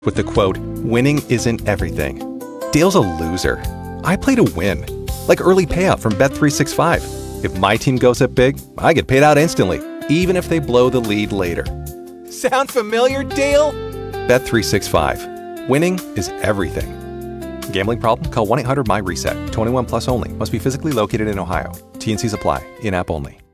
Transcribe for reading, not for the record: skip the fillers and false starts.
with the quote, "Winning isn't everything." Dale's a loser. I play to win. Like early payout from Bet365. If my team goes up big, I get paid out instantly, even if they blow the lead later. Sound familiar, Dale? Bet365. Winning is everything. Gambling problem? Call 1-800-MY-RESET. 21 plus only. Must be physically located in Ohio. T&Cs apply. In-app only.